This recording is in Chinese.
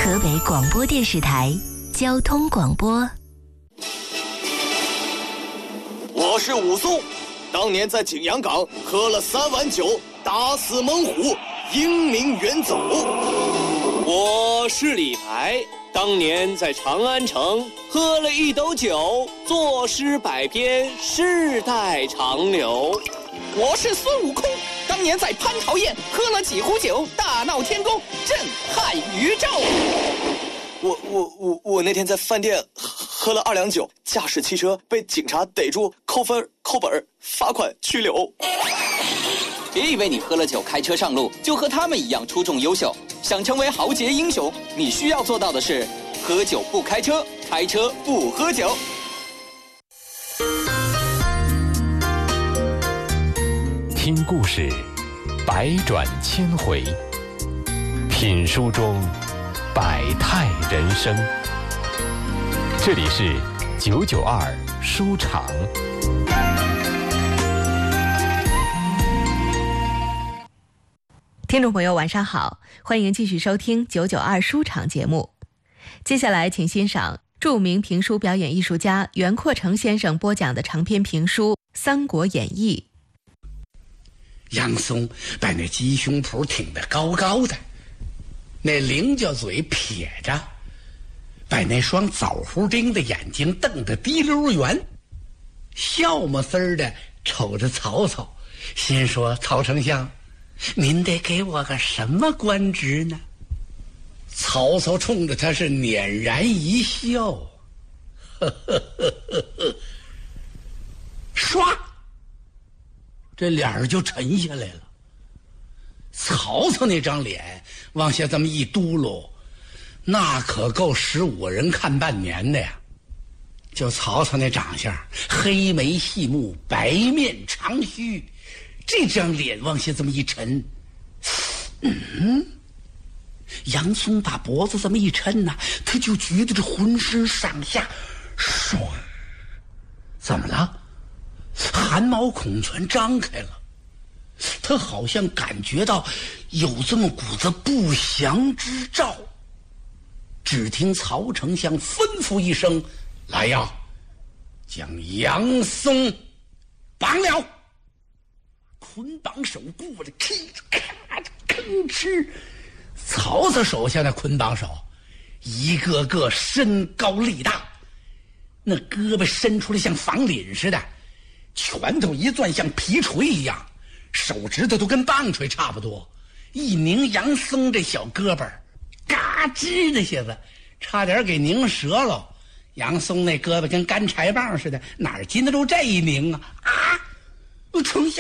河北广播电视台交通广播。 我是武松，当年在景阳冈喝了3碗酒，打死猛虎，英名远走。 我是李白，当年在长安城喝了1斗酒，作诗百篇，世代长流。 我是孙悟空，当年在蟠桃宴喝了几壶酒，大闹天宫，震撼宇宙。 我那天在饭店喝了2两酒，驾驶汽车被警察逮住，扣分、扣本、罚款、拘留。 别以为你喝了酒开车上路就和他们一样出众优秀，想成为豪杰英雄，你需要做到的是喝酒不开车，开车不喝酒。 听故事，百转千回；品书中，百态人生。这里是992书场。 听众朋友晚上好，欢迎继续收听992书场节目。接下来请欣赏著名评书表演艺术家袁阔成先生播讲的长篇评书《三国演义》。 杨松把那鸡胸脯挺得高高的，那菱角嘴撇着，把那双枣核丁的眼睛瞪得滴溜圆，笑么丝儿的瞅着曹操，心说：曹丞相，您得给我个什么官职呢？曹操冲着他是捻然一笑，唰，这脸儿就沉下来了。曹操那张脸往下这么一嘟噜，那可够15人看半年的呀。就曹操那长相，黑眉细目，白面长须，这张脸往下这么一沉，杨松把脖子这么一抻呢，他就觉得这浑身上下唰，怎么了？汗毛孔全张开了，他好像感觉到有这么股子不祥之兆。只听曹丞相吩咐一声：来呀，将杨松绑了。捆绑手过来，咔吭哧，曹操手下的捆绑手一个个身高力大，那胳膊伸出来像房领似的，拳头一攥像皮锤一样，手指头都跟棒槌差不多，一拧杨松这小胳膊，嘎吱那些子差点给拧折了。杨松那胳膊跟干柴棒似的，哪儿经得住这一拧啊！丞相